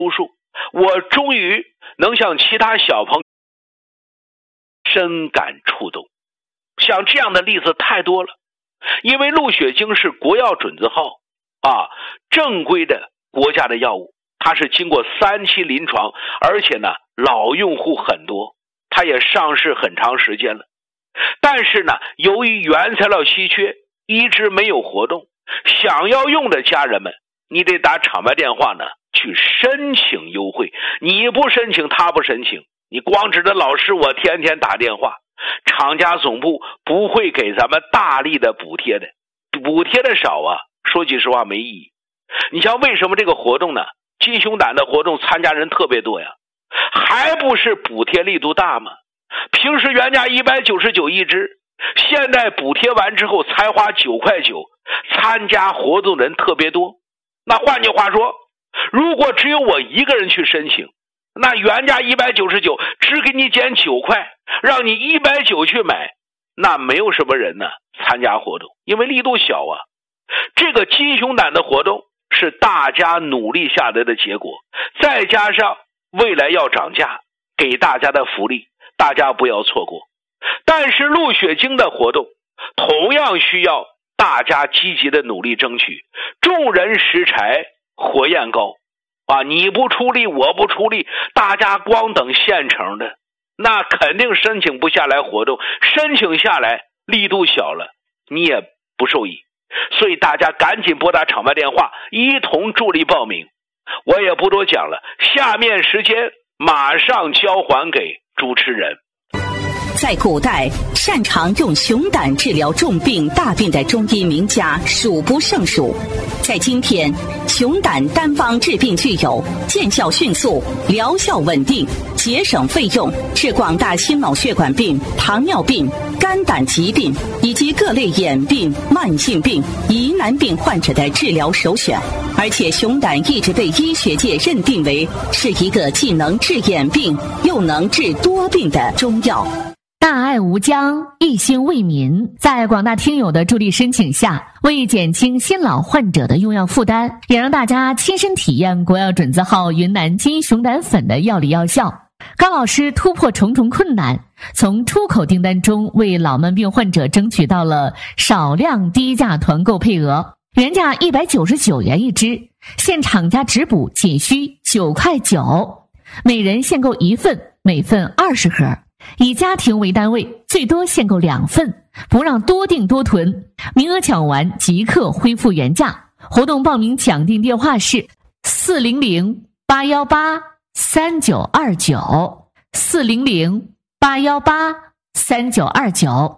数，我终于能向其他小朋友深感触动。像这样的例子太多了，因为鹿血精是国药准字号正规的国家的药物，它是经过3期临床，而且呢老用户很多，它也上市很长时间了。但是呢，由于原材料稀缺，一直没有活动，想要用的家人们，你得打厂外电话呢去申请优惠，你不申请他不申请，你光指着老师我天天打电话，厂家总部不会给咱们大力的补贴的，补贴的少说句实话没意义。你像为什么这个活动呢，金熊胆的活动参加人特别多呀，还不是补贴力度大吗？平时原价199一支，现在补贴完之后才花9块9，参加活动人特别多。那换句话说，如果只有我一个人去申请，那原价199只给你减9块，让你190去买，那没有什么人呢参加活动，因为力度小这个金熊胆的活动是大家努力下来的结果，再加上未来要涨价，给大家的福利，大家不要错过。但是鹿血精的活动同样需要大家积极的努力争取，众人拾柴火焰高你不出力我不出力，大家光等现成的，那肯定申请不下来活动，申请下来力度小了，你也不受益。所以大家赶紧拨打厂外电话，一同助力报名。我也不多讲了，下面时间马上交还给主持人。 在古代，擅长用熊胆治疗重病大病的中医名家数不胜数。在今天，熊胆单方治病具有见效迅速、疗效稳定、节省费用，是广大心脑血管病、糖尿病、肝胆疾病以及各类眼病、慢性病、疑难病患者的治疗首选。而且熊胆一直被医学界认定为是一个既能治眼病又能治多病的中药。 大爱无疆，一心为民，在广大听友的助力申请下，为减轻新老患者的用药负担，也让大家亲身体验国药准字号云南金熊胆粉的药理药效。高老师突破重重困难，从出口订单中为老慢病患者争取到了少量低价团购配额，原价199元一支，现厂家直补仅需9块9，每人限购1份，每份20盒。以家庭为单位，最多限购2份，不让多订多囤，名额抢完即刻恢复原价。活动报名抢订电话是400-818-3929 400-818-3929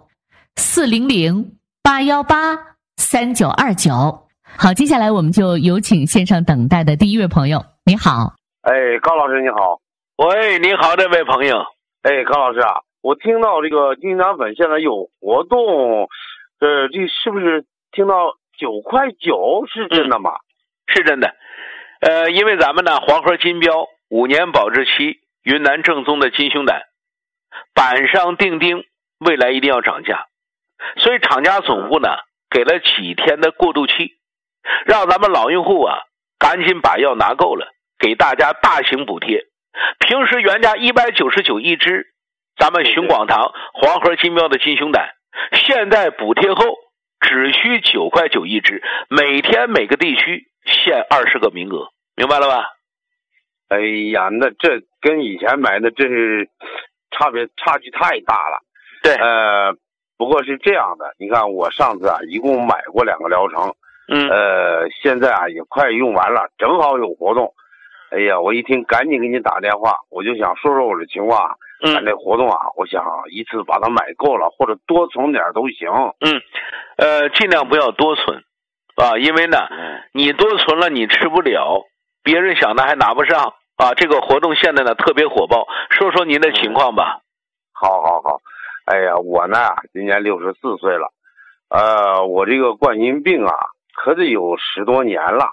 400-818-3929。好，接下来我们就有请线上等待的第一位朋友。你好。 高老师你好。 喂，你好，这位朋友。 高老师我听到这个金熊胆粉现在有活动，这是不是听到9块9是真的吗？ 是真的。因为咱们呢黄河金标5年保质期，云南正宗的金熊胆，板上钉钉，未来一定要涨价，所以厂家总部呢给了几天的过渡期，让咱们老用户赶紧把药拿够了，给大家大型补贴。平时原价199一支，咱们熊广堂黄河金标的金熊胆，现在补贴后只需9块9一支，每天每个地区限20个名额，明白了吧？ 哎呀，那这跟以前买的这是差距太大了。 对， 不过是这样的，你看我上次一共买过2个疗程，现在也快用完了，正好有活动。哎呀，我一听赶紧给你打电话，我就想说说我的情况。咱这活动我想一次把它买够了，或者多存点都行。 尽量不要多存因为呢你多存了你吃不了，别人想的还拿不上这个活动现在呢特别火爆，说说您的情况吧。 好。哎呀，我呢今年64岁了，我这个冠心病可得有10多年了。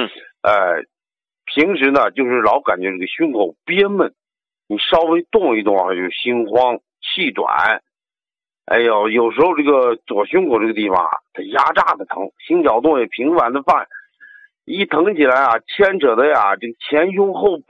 平时呢就是老感觉这个胸口憋闷，你稍微动一动就心慌气短。哎呦，有时候这个左胸口这个地方它压榨的疼，心绞动也频繁的犯。 一疼起来啊，牵扯的呀，这个前胸后背